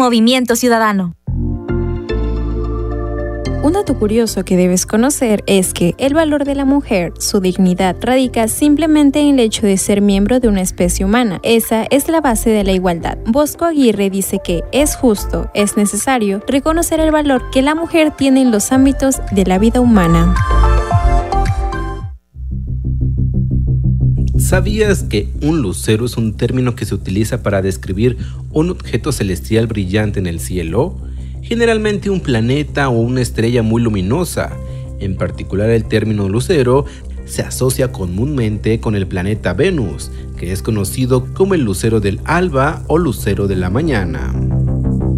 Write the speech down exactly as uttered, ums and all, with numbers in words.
Movimiento Ciudadano. Un dato curioso que debes conocer es que el valor de la mujer, su dignidad, radica simplemente en el hecho de ser miembro de una especie humana. Esa es la base de la igualdad. Bosco Aguirre dice que es justo, es necesario reconocer el valor que la mujer tiene en los ámbitos de la vida humana. ¿Sabías que un lucero es un término que se utiliza para describir un objeto celestial brillante en el cielo? Generalmente un planeta o una estrella muy luminosa. En particular, el término lucero se asocia comúnmente con el planeta Venus, que es conocido como el lucero del alba o lucero de la mañana.